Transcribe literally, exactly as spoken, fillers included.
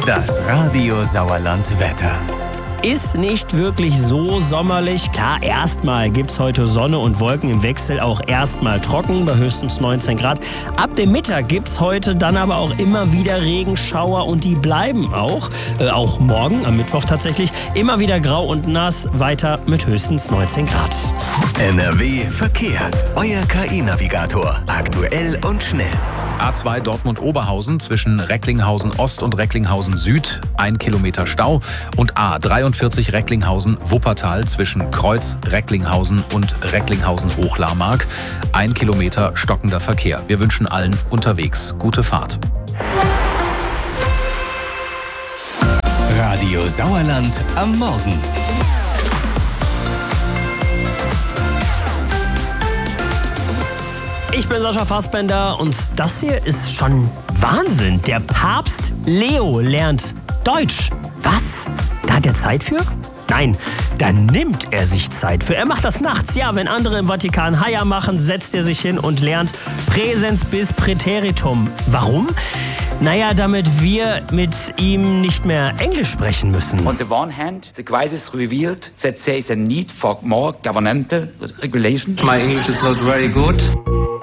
Das Radio Sauerland Wetter. Ist nicht wirklich so sommerlich. Klar, erstmal gibt's heute Sonne und Wolken im Wechsel, auch erstmal trocken bei höchstens neunzehn Grad. Ab dem Mittag gibt's heute dann aber auch immer wieder Regenschauer und die bleiben auch, äh, auch morgen, am Mittwoch tatsächlich, immer wieder grau und nass, weiter mit höchstens neunzehn Grad. N R W Verkehr. Euer K I-Navigator. Aktuell und schnell. A zwei Dortmund-Oberhausen zwischen Recklinghausen Ost und Recklinghausen Süd, ein Kilometer Stau. Und A dreiundvierzig Recklinghausen-Wuppertal zwischen Kreuz, Recklinghausen und Recklinghausen-Hochlarmark, ein Kilometer stockender Verkehr. Wir wünschen allen unterwegs gute Fahrt. Radio Sauerland am Morgen. Ich bin Sascha Fassbender und das hier ist schon Wahnsinn. Der Papst Leo lernt Deutsch. Was? Da hat er Zeit für? Nein, da nimmt er sich Zeit für. Er macht das nachts. Ja, wenn andere im Vatikan Haia machen, setzt er sich hin und lernt Präsens bis Präteritum. Warum? Naja, damit wir mit ihm nicht mehr Englisch sprechen müssen. On the one hand, the crisis revealed that there is a need for more governmental regulation. My English is not very good.